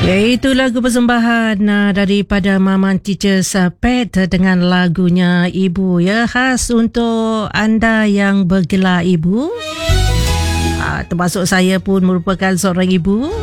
Itu lagu persembahan daripada Maman Teachers Pet dengan lagunya Ibu, ya, khas untuk anda yang bergelar ibu. Termasuk saya pun merupakan seorang ibu.